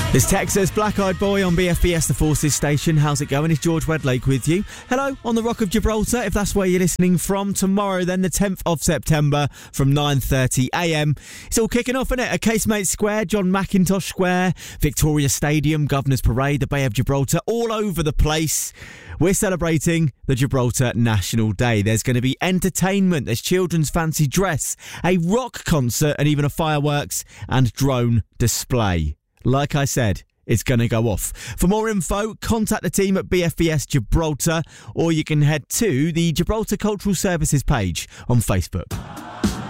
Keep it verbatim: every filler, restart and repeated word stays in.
It's Texas Black Eyed Boy on B F B S, the Forces station. How's it going? It's George Wedlake with you. Hello on the Rock of Gibraltar, if that's where you're listening from. Tomorrow, then, the tenth of September from nine thirty a m. It's all kicking off, isn't it? At Casemate Square, John McIntosh Square, Victoria Stadium, Governor's Parade, the Bay of Gibraltar, all over the place. We're celebrating the Gibraltar National Day. There's going to be entertainment, there's children's fancy dress, a rock concert, and even a fireworks and drone display. Like I said, it's going to go off. For more info, contact the team at B F B S Gibraltar, or you can head to the Gibraltar Cultural Services page on Facebook.